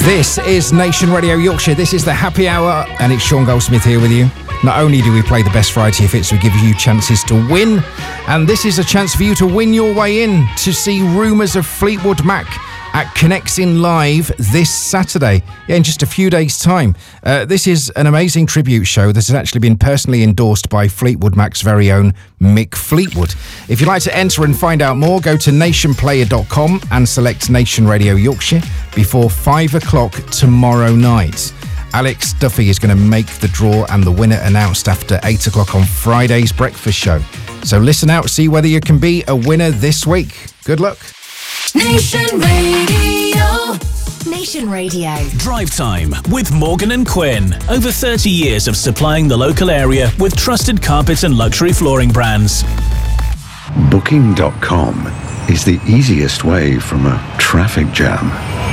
This is Nation Radio Yorkshire. This is the Happy Hour, and it's Sean Goldsmith here with you. Not only do we play the best variety of hits, we give you chances to win, and this is a chance for you to win your way in to see Rumours of Fleetwood Mac at Connects In Live this Saturday, in just a few days' time. This is an amazing tribute show that has actually been personally endorsed by Fleetwood Mac's very own Mick Fleetwood. If you'd like to enter and find out more, go to nationplayer.com and select Nation Radio Yorkshire before 5 o'clock tomorrow night. Alex Duffy is going to make the draw and the winner announced after 8 o'clock on Friday's breakfast show. So listen out, see whether you can be a winner this week. Good luck. Nation Radio. Nation Radio. Drive Time with Morgan and Quinn. Over 30 years of supplying the local area with trusted carpet and luxury flooring brands. Booking.com is the easiest way from a traffic jam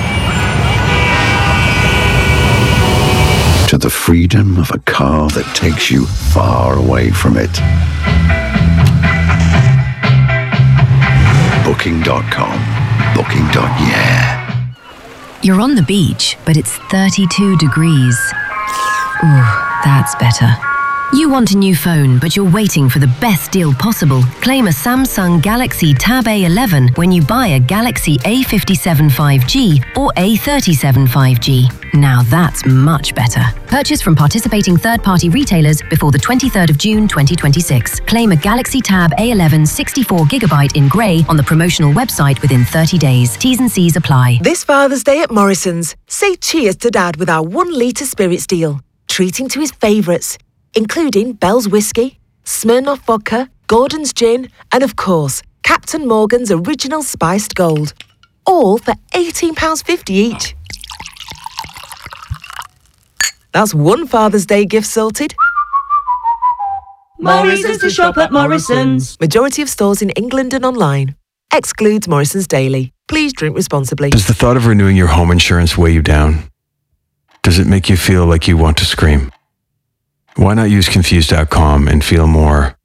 to the freedom of a car that takes you far away from it. Booking.com. Booking.yeah. You're on the beach, but it's 32 degrees. Ooh, that's better. You want a new phone, but you're waiting for the best deal possible. Claim a Samsung Galaxy Tab A11 when you buy a Galaxy A57 5G or A37 5G. Now that's much better. Purchase from participating third-party retailers before the 23rd of June 2026. Claim a Galaxy Tab A11 64GB in grey on the promotional website within 30 days. T's and C's apply. This Father's Day at Morrison's, say cheers to Dad with our 1 litre spirits deal. Treat him to his favourites, including Bell's Whiskey, Smirnoff Vodka, Gordon's Gin, and of course, Captain Morgan's Original Spiced Gold. All for £18.50 each. That's one Father's Day gift sorted. Morrison's to shop at Morrison's. Majority of stores in England and online. Excludes Morrison's Daily. Please drink responsibly. Does the thought of renewing your home insurance weigh you down? Does it make you feel like you want to scream? Why not use Confused.com and feel more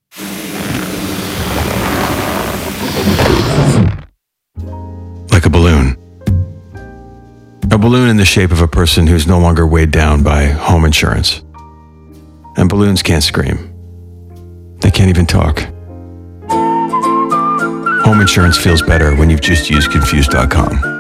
like a balloon? A balloon in the shape of a person who's no longer weighed down by home insurance. And balloons can't scream. They can't even talk. Home insurance feels better when you've just used Confused.com.